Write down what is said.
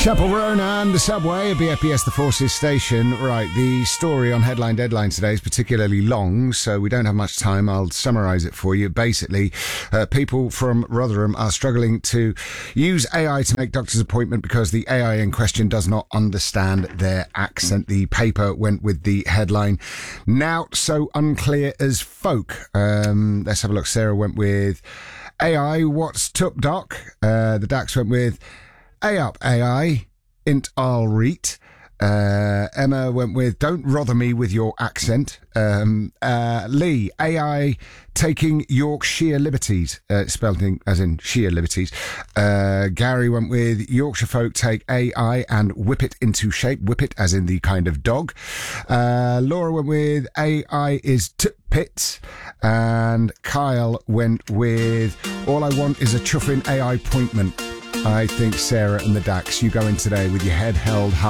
Chaperone and the Subway at BFBS, the Forces station. Right, the story on Headline Deadline today is particularly long, so we don't have much time. I'll summarise it for you. Basically, people from Rotherham are struggling to use AI to make doctor's appointment because the AI in question does not understand their accent. The paper went with the headline, "Now so unclear as folk." Let's have a look. Sarah went with AI, what's tup doc? The Dax went with up AI, int I'll read. Emma went with don't rother me with your accent. Lee, AI taking Yorkshire liberties, spelled as in sheer liberties. Gary went with Yorkshire folk take AI and whip it into shape, whip it as in the kind of dog. Laura went with AI is pits, and Kyle went with all I want is a chuffing AI appointment. I think Sarah and the Dax, you go in today with your head held high.